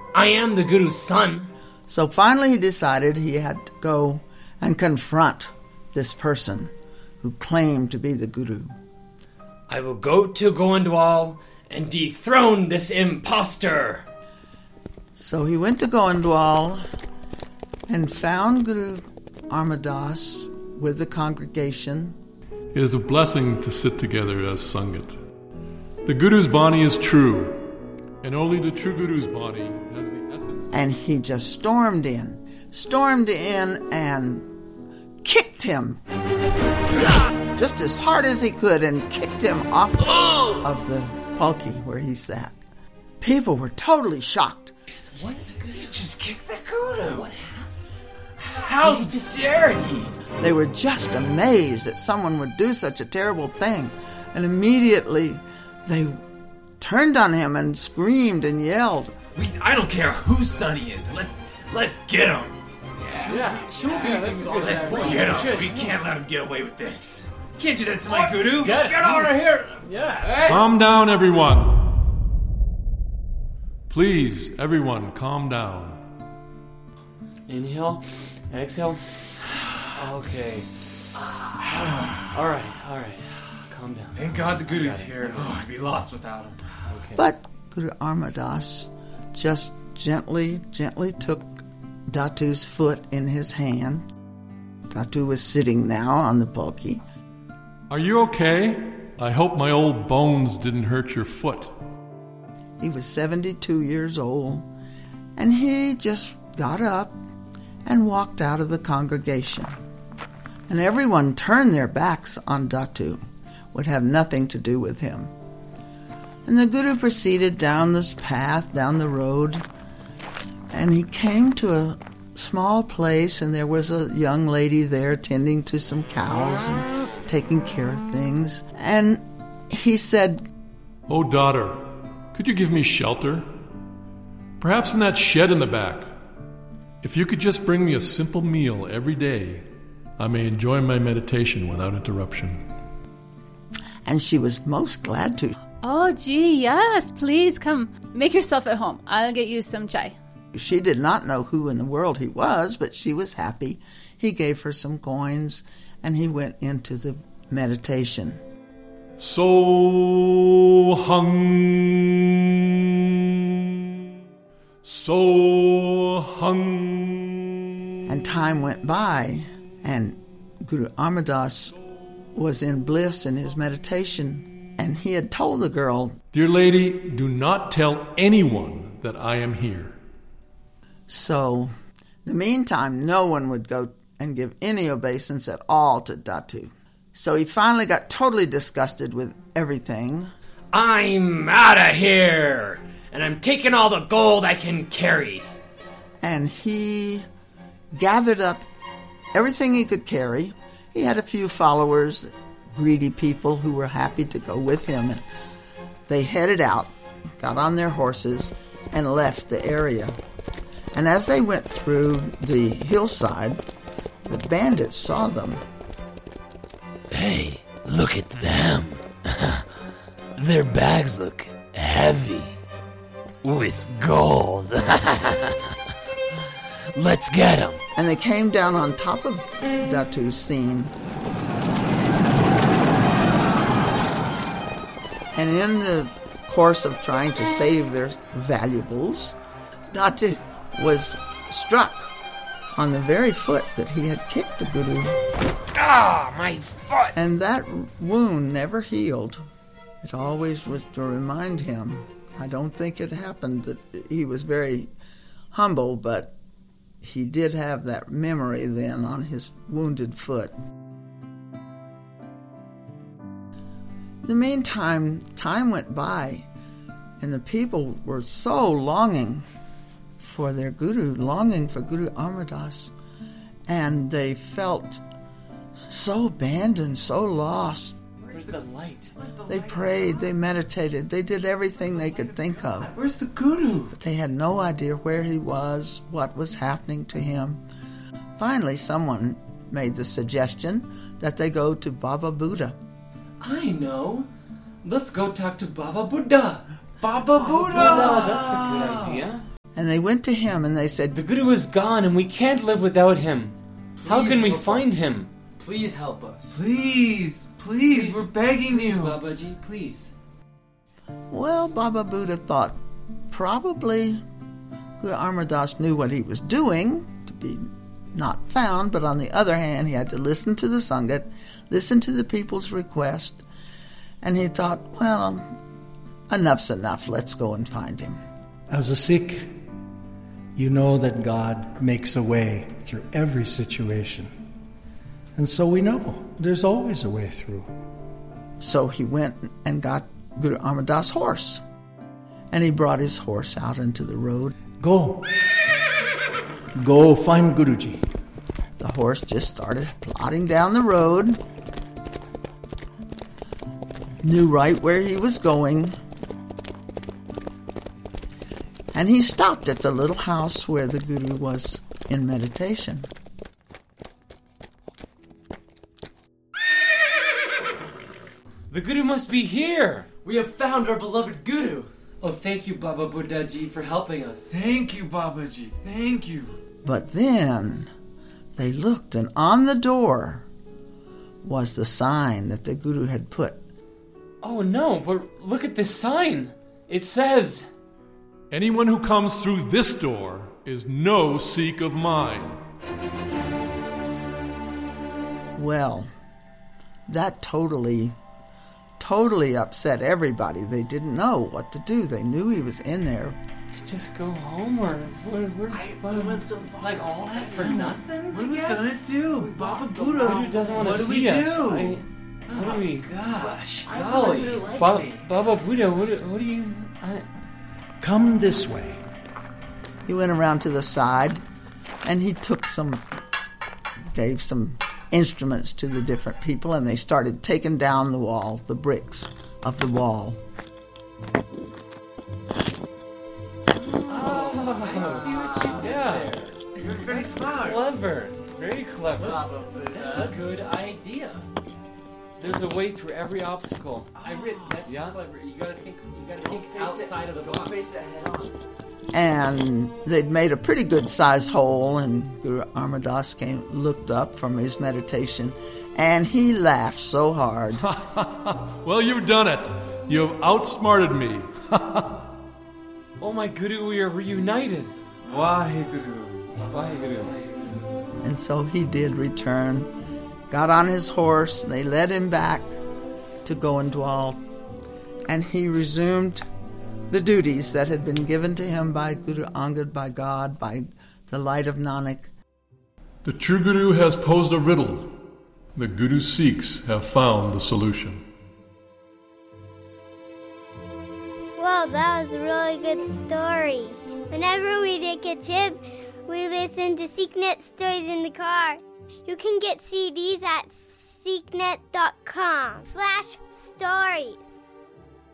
I am the Guru's son. So finally he decided he had to go and confront this person who claimed to be the Guru. I will go to Goindwal and dethrone this impostor. So he went to Goindwal and found Guru Amar-Das with the congregation. It is a blessing to sit together as Sangat. The Guru's Bani is true, and only the true Guru's Bani has the essence. And he just stormed in and kicked him just as hard as he could and kicked him off of the palki where he sat. People were totally shocked. What? He just kicked the Guru. What happened? How dare he? They were just amazed that someone would do such a terrible thing. And immediately they turned on him and screamed and yelled. I don't care whose son he is. Let's get him. Let's get him. We can't let him get away with this. Can't do that to my Guru. Get out of here. Yeah. Calm down, everyone. Please, everyone, calm down. Inhale, exhale. Okay. All right. Calm down. Thank God the Guru's here. I'd be lost without him. Okay. But Guru Amar-Das just gently took Datu's foot in his hand. Datu was sitting now on the palki. Are you okay? I hope my old bones didn't hurt your foot. He was 72 years old, and he just got up and walked out of the congregation. And everyone turned their backs on Datu, would have nothing to do with him. And the Guru proceeded down this path, down the road, and he came to a small place, and there was a young lady there tending to some cows and taking care of things. And he said, Oh, daughter, could you give me shelter? Perhaps in that shed in the back. If you could just bring me a simple meal every day, I may enjoy my meditation without interruption. And she was most glad to. Oh, gee, yes, please come. Make yourself at home. I'll get you some chai. She did not know who in the world he was, but she was happy. He gave her some coins, and he went into the meditation. So hung. And time went by, and Guru Amar-Das was in bliss in his meditation, and he had told the girl, Dear lady, do not tell anyone that I am here. So, in the meantime, no one would go and give any obeisance at all to Datu. So he finally got totally disgusted with everything. I'm out of here, and I'm taking all the gold I can carry. And he gathered up everything he could carry. He had a few followers, greedy people who were happy to go with him. And they headed out, got on their horses, and left the area. And as they went through the hillside, the bandits saw them. Hey, look at them. Their bags look heavy. With gold. Let's get them. And they came down on top of Datu's scene. And in the course of trying to save their valuables, Datu was struck on the very foot that he had kicked the Guru. Ah, my foot! And that wound never healed. It always was to remind him. I don't think it happened that he was very humble, but he did have that memory then on his wounded foot. In the meantime, time went by, and the people were so longing for their Guru, longing for Guru Amar-Das, and they felt so abandoned, so lost. Where's the light? They prayed, they meditated, they did everything they could think of. Where's the Guru? But they had no idea where he was, what was happening to him. Finally, someone made the suggestion that they go to Baba Buddha. I know. Let's go talk to Baba Buddha. Baba Buddha! Buddha, that's a good idea. And they went to him and they said, The Guru is gone and we can't live without him. How can we find him? Please help us. Please, we're begging Please, you. Babaji, please. well, Baba Buddha thought probably Guru Amar Das knew what he was doing to be not found, but on the other hand, he had to listen to the Sangat, listen to the people's request, and he thought, well, enough's enough, let's go and find him. As a Sikh, you know that God makes a way through every situation. And so we know there's always a way through. So he went and got Guru Amar Das' horse, and he brought his horse out into the road. Go find Guruji. The horse just started plodding down the road, knew right where he was going, and he stopped at the little house where the Guru was in meditation. The Guru must be here. We have found our beloved Guru. Oh, thank you, Baba Buddha-ji, for helping us. Thank you, Babaji. Thank you. But then they looked, and on the door was the sign that the Guru had put. Oh no, but look at this sign. It says, Anyone who comes through this door is no Sikh of mine. Well, that totally upset everybody. They didn't know what to do. They knew he was in there. just go home or where's fun? We went so far. Like all that for nothing? What are we gonna do? Baba Buddha Buddha doesn't want to what do see we us. do? What do we? Gosh, Golly, Baba Buddha, what do you? Come this way. He went around to the side, and he gave some instruments to the different people, and they started taking down the wall, the bricks of the wall. I see what you did there. You're very smart. Clever, very clever. That's a good idea. There's a way through every obstacle. That's clever. You gotta think outside of the box. Don't face it head on. And they'd made a pretty good sized hole, and Guru Amar Das looked up from his meditation, and he laughed so hard. Well, you've done it. You have outsmarted me. Oh my Guru, we are reunited. Waheguru. Waheguru. And so he did return, got on his horse, and they led him back to Goindwal, and he resumed the duties that had been given to him by Guru Angad, by God, by the light of Nanak. The true Guru has posed a riddle. The Guru Sikhs have found the solution. Whoa, that was a really good story. Whenever we take a trip, we listen to SeekNet stories in the car. You can get CDs at seeknet.com/stories.